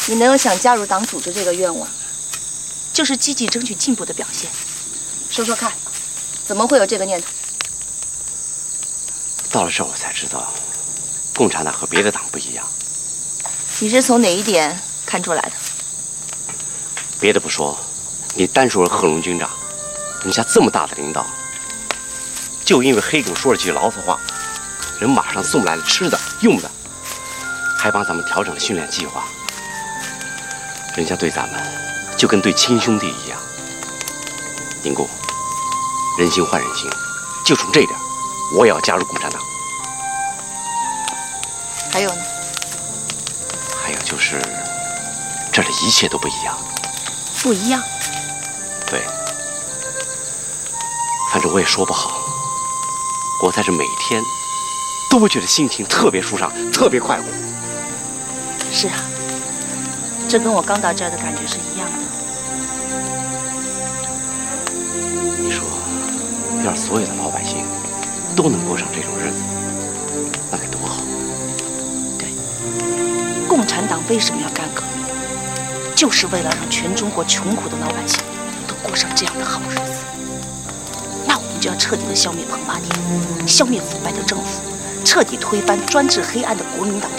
你能有想加入党组织这个愿望， 就是积极争取进步的表现。 说说看，怎么会有这个念头？ 到了这儿我才知道，共产党和别的党不一样。 你是从哪一点看出来的？ 别的不说，你单说贺龙军长，你家这么大的领导，就因为黑狗说了句牢骚话，人马上送来了吃的用的，还帮咱们调整了训练计划。人家对咱们就跟对亲兄弟一样。宁姑，人心换人心，就冲这点，我也要加入共产党。 还有呢？ 还有就是，这里一切都不一样。 不一样？ 对，反正我也说不好。我在这每天都会觉得心情特别舒畅，特别快活。 是啊，这跟我刚到这儿的感觉是一样的。 你说，要是所有的老百姓都能过上这种日子，那该多好！ 对，共产党为什么要干革命？就是为了让全中国穷苦的老百姓都过上这样的好日子。那我们就要彻底的消灭彭八田，消灭腐败的政府，彻底推翻专制黑暗的国民党